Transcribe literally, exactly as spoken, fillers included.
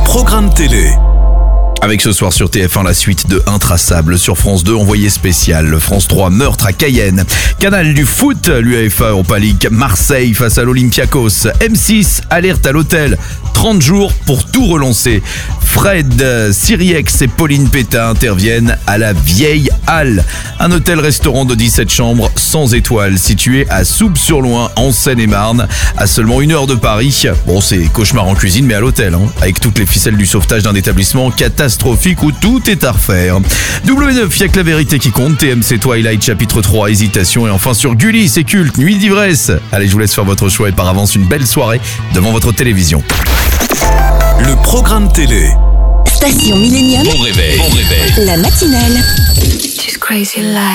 programme télé. Avec ce soir sur T F un la suite de Intraçable, sur France deux Envoyé spécial, France trois Meurtre à Cayenne, Canal du foot, l'UEFA Europa League, Marseille face à l'Olympiakos, M six Alerte à l'hôtel, trente jours pour tout relancer. Fred, Siriex et Pauline Pétain interviennent à la Vieille Halle, un hôtel-restaurant de dix-sept chambres sans étoiles situé à Souppes-sur-Loing en Seine-et-Marne, à seulement une heure de Paris. Bon, c'est cauchemar en cuisine mais à l'hôtel, hein, avec toutes les ficelles du sauvetage d'un établissement catastrophique où tout est à refaire. W neuf, y'a que la vérité qui compte, T M C Twilight chapitre trois, hésitation, et enfin sur Gulli, c'est culte, nuit d'ivresse. Allez, je vous laisse faire votre choix et par avance une belle soirée devant votre télévision. Le programme télé. Station Millennium. Bon réveil. Bon réveil. La matinale. She's crazy like